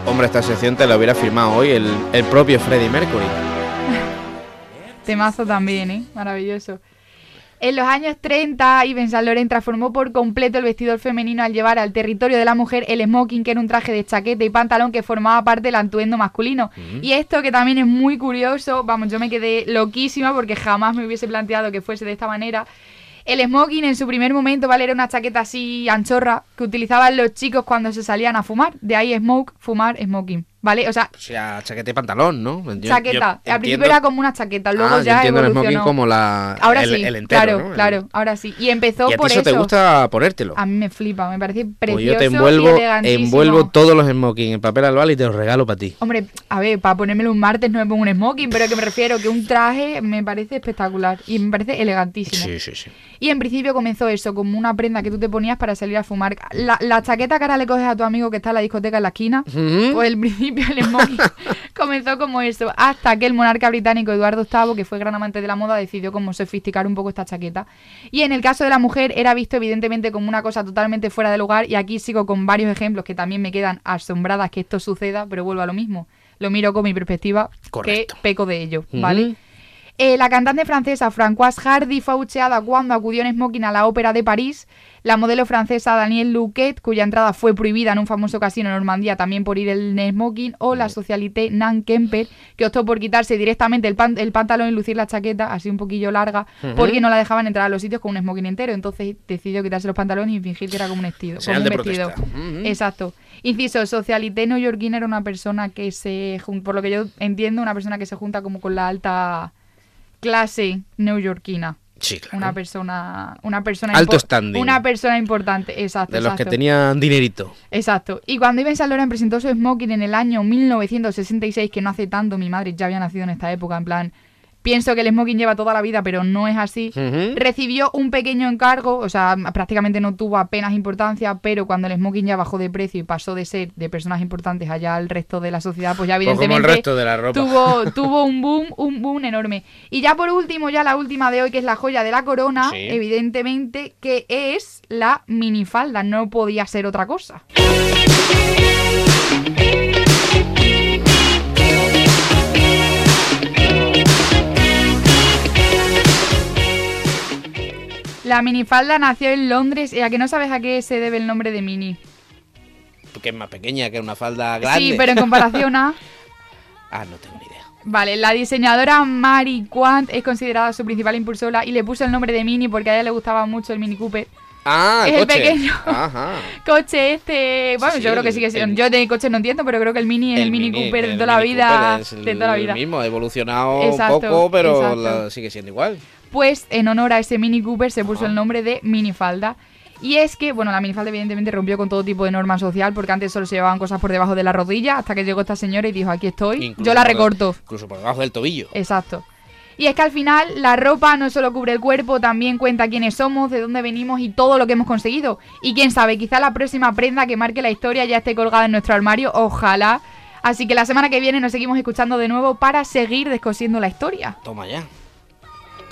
Hombre, esta sección te la hubiera firmado hoy el propio Freddie Mercury. Temazo también, maravilloso. En los años 30, Yves Saint Laurent transformó por completo el vestidor femenino al llevar al territorio de la mujer el smoking, que era un traje de chaqueta y pantalón que formaba parte del atuendo masculino. Y esto, que también es muy curioso, vamos, yo me quedé loquísima porque jamás me hubiese planteado que fuese de esta manera. El smoking en su primer momento, ¿vale? Era una chaqueta así anchorra que utilizaban los chicos cuando se salían a fumar. De ahí smoke, fumar, smoking, ¿vale? O sea, chaqueta y pantalón, ¿no? Chaqueta. Al principio era como una chaqueta, luego ya entiendo evolucionó. El smoking como ahora sí, el entero, ¿no? Claro, ahora sí. Y empezó ¿Y a por ti eso te gusta ponértelo? A mí me flipa, me parece Pues precioso yo te y elegantísimo. envuelvo todos los smoking en papel albal y te los regalo para ti. Hombre, a ver, para ponérmelo un martes no me pongo un smoking, pero que me refiero que un traje me parece espectacular y me parece elegantísimo. Sí. Y en principio comenzó eso, como una prenda que tú te ponías para salir a fumar. La chaqueta que ahora le coges a tu amigo que está en la discoteca en la esquina, pues al principio el smoking comenzó como eso, hasta que el monarca británico Eduardo VIII, que fue gran amante de la moda, decidió como sofisticar un poco esta chaqueta. Y en el caso de la mujer era visto evidentemente como una cosa totalmente fuera de lugar, y aquí sigo con varios ejemplos que también me quedan asombradas que esto suceda, pero vuelvo a lo mismo. Lo miro con mi perspectiva, correcto, que peco de ello, ¿vale? La cantante francesa Françoise Hardy fue abucheada cuando acudió en smoking a la Ópera de París. La modelo francesa Danielle Louquet, cuya entrada fue prohibida en un famoso casino en Normandía también por ir en smoking. O la socialité Nan Kemper, que optó por quitarse directamente el pantalón y lucir la chaqueta, así un poquillo larga, porque no la dejaban entrar a los sitios con un smoking entero. Entonces decidió quitarse los pantalones y fingir que era como un vestido. Como un vestido. Exacto. Inciso, socialité neoyorquina era una persona que por lo que yo entiendo, una persona que se junta como con la alta clase neoyorquina. Sí, claro. Una persona alto standing. Una persona importante, exacto. De los que tenían dinerito. Exacto. Y cuando Yves Saint Laurent presentó su smoking en el año 1966, que no hace tanto, mi madre ya había nacido en esta época, en plan, pienso que el smoking lleva toda la vida, pero no es así. Recibió un pequeño encargo, o sea, prácticamente no tuvo apenas importancia, pero cuando el smoking ya bajó de precio y pasó de ser de personas importantes allá al resto de la sociedad, pues ya evidentemente como el resto de la ropa. tuvo un boom enorme. Y ya por último, ya la última de hoy, que es la joya de la corona, evidentemente, que es la minifalda. No podía ser otra cosa. La minifalda nació en Londres. ¿Y a que no sabes a qué se debe el nombre de mini? Porque es más pequeña que una falda grande. Sí, pero en comparación a... no tengo ni idea. Vale, la diseñadora Mary Quant es considerada su principal impulsora y le puso el nombre de Mini porque a ella le gustaba mucho el Mini Cooper. Es el pequeño coche Bueno, yo creo que sigue siendo. Yo de coches no entiendo, pero creo que el Mini es el Mini Cooper de toda la vida. De toda la vida. Mismo, ha evolucionado un poco, pero sigue siendo igual. Pues en honor a ese Mini Cooper se puso el nombre de minifalda. Y es que, bueno, la minifalda evidentemente rompió con todo tipo de norma social, porque antes solo se llevaban cosas por debajo de la rodilla, hasta que llegó esta señora y dijo, aquí estoy, incluso yo la recorto. Incluso por debajo del tobillo. Exacto. Y es que al final la ropa no solo cubre el cuerpo, también cuenta quiénes somos, de dónde venimos y todo lo que hemos conseguido. Y quién sabe, quizá la próxima prenda que marque la historia ya esté colgada en nuestro armario, ojalá. Así que la semana que viene nos seguimos escuchando de nuevo para seguir descosiendo la historia. Toma ya.